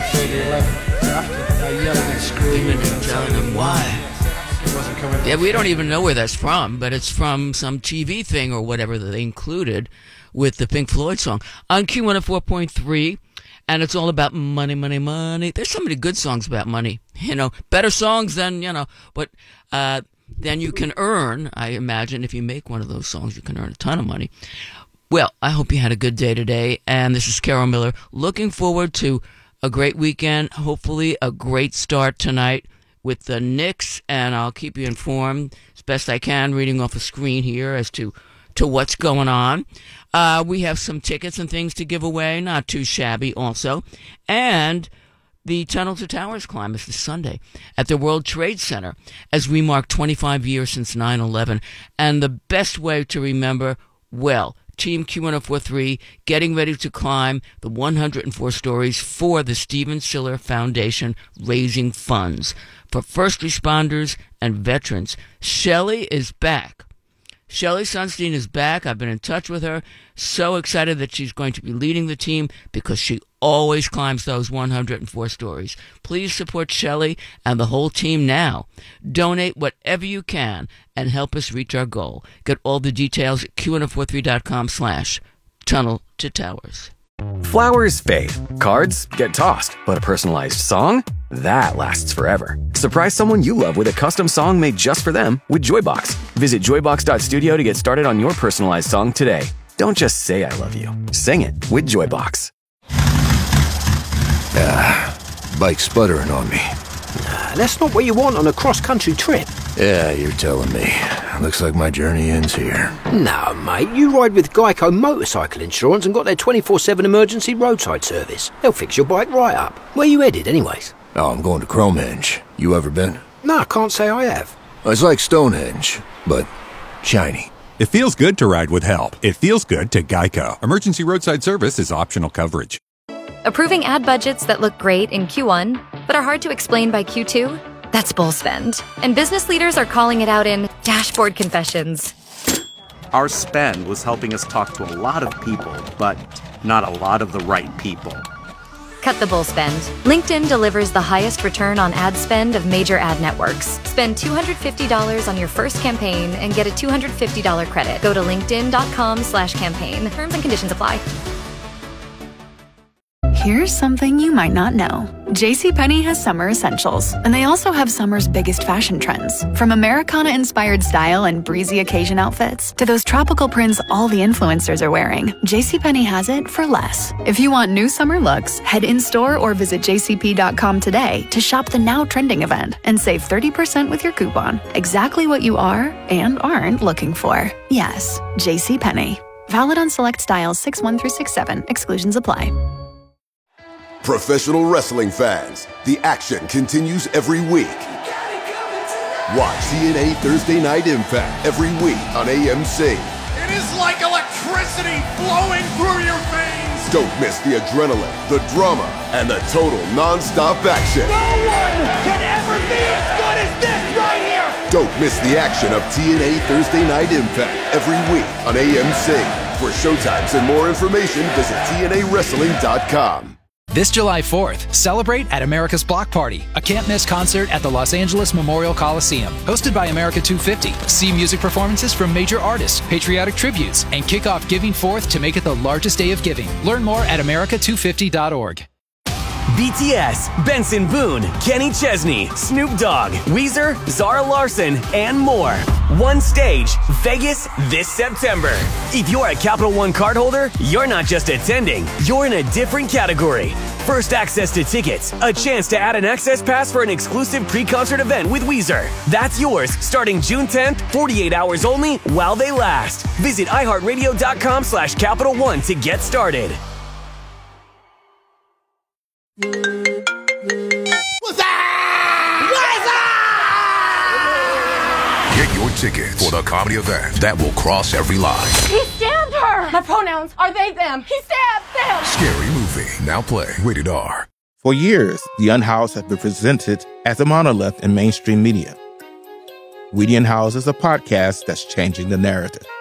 through the 11th after. I yelled and screamed and telling them why. It wasn't coming. Yeah, we don't even know where that's from, but it's from some TV thing or whatever that they included with the Pink Floyd song on Q104.3, and it's all about money, money, money. There's so many good songs about money, better songs than, but then you can earn, I imagine, if you make one of those songs, you can earn a ton of money. Well, I hope you had a good day today, and this is Carol Miller, looking forward to a great weekend, hopefully a great start tonight with the Knicks, and I'll keep you informed as best I can, reading off a screen here as to what's going on. We have some tickets and things to give away, not too shabby also, and the Tunnel to Towers climb is this Sunday at the World Trade Center as we mark 25 years since 9/11, and the best way to remember, well, Team Q1043 getting ready to climb the 104 stories for the Stephen Schiller Foundation, raising funds for first responders and veterans. Shelley is back. Shelley Sunstein is back. I've been in touch with her. So excited that she's going to be leading the team because she always climbs those 104 stories. Please support Shelley and the whole team now. Donate whatever you can and help us reach our goal. Get all the details at q1043.com/tunnel to towers. Flowers fade, cards get tossed, but a personalized song? That lasts forever. Surprise someone you love with a custom song made just for them with Joybox. Visit joybox.studio to get started on your personalized song today. Don't just say I love you. Sing it with Joybox. Bike's sputtering on me. That's not what you want on a cross-country trip. Yeah, you're telling me. Looks like my journey ends here. No, mate, you ride with Geico Motorcycle Insurance and got their 24/7 emergency roadside service. They'll fix your bike right up. Where you headed, anyways? Oh, I'm going to Cromehenge. You ever been? No, I can't say I have. It's like Stonehenge, but shiny. It feels good to ride with help. It feels good to Geico. Emergency roadside service is optional coverage. Approving ad budgets that look great in Q1, but are hard to explain by Q2? That's bull spend. And business leaders are calling it out in dashboard confessions. Our spend was helping us talk to a lot of people, but not a lot of the right people. Cut the bull spend. LinkedIn delivers the highest return on ad spend of major ad networks. Spend $250 on your first campaign and get a $250 credit. Go to linkedin.com/campaign. Terms and conditions apply. Here's something you might not know. JCPenney has summer essentials, and they also have summer's biggest fashion trends. From Americana-inspired style and breezy occasion outfits to those tropical prints all the influencers are wearing, JCPenney has it for less. If you want new summer looks, head in-store or visit jcp.com today to shop the now trending event and save 30% with your coupon. Exactly what you are and aren't looking for. Yes, JCPenney. Valid on select styles 6-1 through 6-7. Exclusions apply. Professional wrestling fans, the action continues every week. Watch TNA Thursday Night Impact every week on AMC. It is like electricity flowing through your veins. Don't miss the adrenaline, the drama, and the total non-stop action. No one can ever be as good as this right here. Don't miss the action of TNA Thursday Night Impact every week on AMC. For showtimes and more information, visit TNAWrestling.com. This July 4th, celebrate at America's Block Party, a can't-miss concert at the Los Angeles Memorial Coliseum. Hosted by America 250. See music performances from major artists, patriotic tributes, and kick off Giving Forth to make it the largest day of giving. Learn more at america250.org. BTS, Benson Boone, Kenny Chesney, Snoop Dogg, Weezer, Zara Larsson, and more. One stage, Vegas, this September. If you're a Capital One cardholder, you're not just attending, you're in a different category. First access to tickets, a chance to add an access pass for an exclusive pre-concert event with Weezer. That's yours starting June 10th, 48 hours only while they last. Visit iHeartRadio.com/Capital One to get started. Get your tickets for the comedy event that will cross every line. He stabbed her! My pronouns are they, them. He stabbed them! Scary movie. Now play. Rated R. For years, The Unhoused has been presented as a monolith in mainstream media. We the Unhoused is a podcast that's changing the narrative.